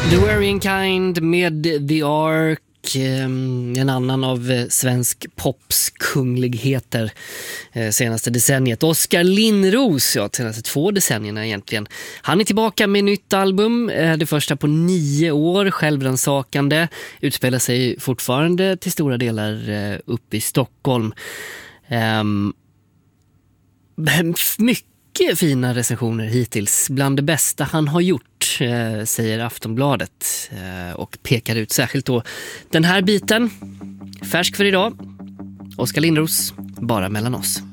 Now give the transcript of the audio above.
The Worrying Kind med The Ark, en annan av svensk pops kungligheter senaste decenniet. Oskar Linnros, senaste 2 decennierna egentligen. Han är tillbaka med nytt album, det första på 9 år, självransakande, utspelar sig fortfarande till stora delar uppe i Stockholm. Mycket fina recensioner hittills, bland det bästa han har gjort, säger Aftonbladet, och pekar ut särskilt då den här biten. Färsk för idag, Oskar Linnros, Bara mellan oss.